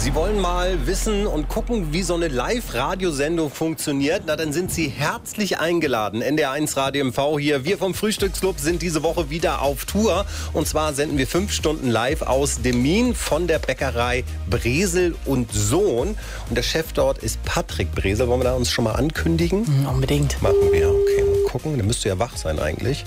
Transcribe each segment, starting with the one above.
Sie wollen mal wissen und gucken, wie so eine Live-Radiosendung funktioniert? Na, dann sind Sie herzlich eingeladen. NDR1 Radio MV hier. Wir vom Frühstücksclub sind diese Woche wieder auf Tour. Und zwar senden wir 5 Stunden live aus Demmin von der Bäckerei Bresel und Sohn. Und der Chef dort ist Patrick Bresel. Wollen wir da uns schon mal ankündigen? Unbedingt. Machen wir. Okay, mal gucken. Der müsste ja wach sein eigentlich.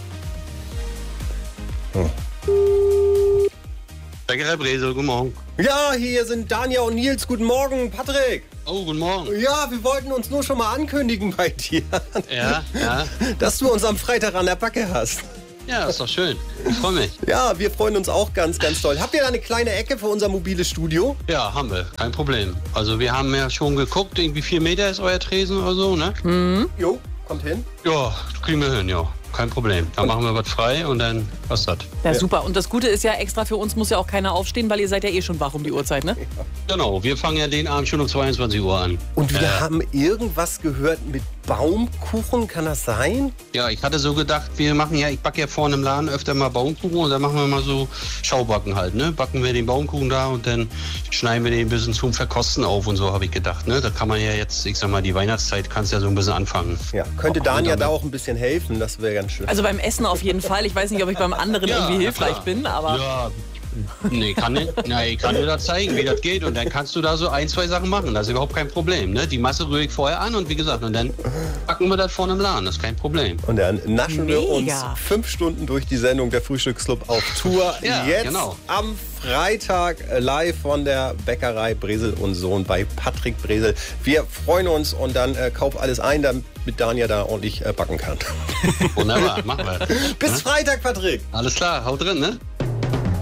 Bäckerei Bresel, guten Morgen. Ja, hier sind Danja und Nils. Guten Morgen, Patrick. Oh, guten Morgen. Ja, wir wollten uns nur schon mal ankündigen bei dir. Ja. Dass du uns am Freitag an der Backe hast. Ja, ist doch schön. Ich freue mich. Ja, wir freuen uns auch ganz, ganz toll. Habt ihr da eine kleine Ecke für unser mobiles Studio? Ja, haben wir. Kein Problem. Also wir haben ja schon geguckt, irgendwie 4 Meter ist euer Tresen oder so, ne? Jo, kommt hin. Ja, kriegen wir hin, ja. Kein Problem. Dann machen wir was frei und dann was das. Ja, super. Und das Gute ist ja, extra für uns muss ja auch keiner aufstehen, weil ihr seid ja eh schon wach um die Uhrzeit, ne? Genau, wir fangen ja den Abend schon um 22 Uhr an. Und wir haben irgendwas gehört mit Baumkuchen, kann das sein? Ja, ich hatte so gedacht, ich backe ja vorne im Laden öfter mal Baumkuchen und dann machen wir mal so Schaubacken halt, ne? Backen wir den Baumkuchen da und dann schneiden wir den ein bisschen zum Verkosten auf und so, habe ich gedacht, ne? Da kann man ja jetzt, ich sag mal, die Weihnachtszeit kannst ja so ein bisschen anfangen. Ja, könnte Danja da auch ein bisschen helfen, das wäre ganz schön. Also beim Essen auf jeden Fall. Ich weiß nicht, ob ich beim anderen irgendwie hilfreich bin, aber... Ja, ich kann dir da zeigen, wie das geht und dann kannst du da so 1, 2 Sachen machen, das ist überhaupt kein Problem, ne? Die Masse rühre ich vorher an und wie gesagt, und dann backen wir das vorne im Laden, das ist kein Problem. Und dann naschen wir uns Mega. 5 Stunden durch die Sendung der Frühstücksclub auf Tour. Ja, Jetzt genau. am Freitag live von der Bäckerei Bresel und Sohn bei Patrick Bresel. Wir freuen uns und dann kauf alles ein, damit Danja da ordentlich backen kann. Wunderbar, machen wir. Bis Freitag, Patrick. Alles klar, haut drin, ne?